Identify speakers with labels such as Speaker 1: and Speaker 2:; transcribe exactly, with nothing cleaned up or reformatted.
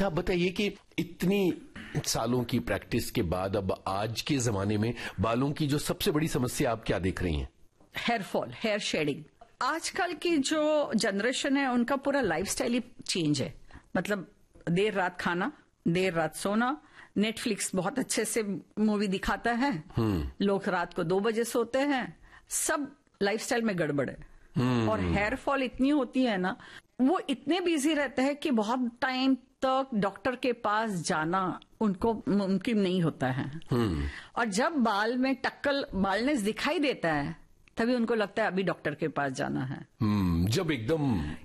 Speaker 1: अच्छा, आप बताइए कि इतनी सालों की प्रैक्टिस के बाद अब आज के जमाने में बालों की जो सबसे बड़ी समस्या आप क्या देख रही हैं?
Speaker 2: Hair fall, hair shading. आजकल की जो जनरेशन है उनका पूरा लाइफस्टाइल ही चेंज है। मतलब देर रात खाना, देर रात सोना, नेटफ्लिक्स बहुत अच्छे से मूवी दिखाता है, लोग रात को दो बजे सोते हैं, सब लाइफस्टाइल में गड़बड़ है। और हेयर फॉल इतनी होती है ना, वो इतने बिजी रहते हैं कि बहुत टाइम तक डॉक्टर के पास जाना उनको मुमकिन नहीं होता है। और जब बाल में टक्कल, बालनेस दिखाई देता है, तभी उनको लगता है अभी डॉक्टर के पास जाना है।
Speaker 1: जब एकदम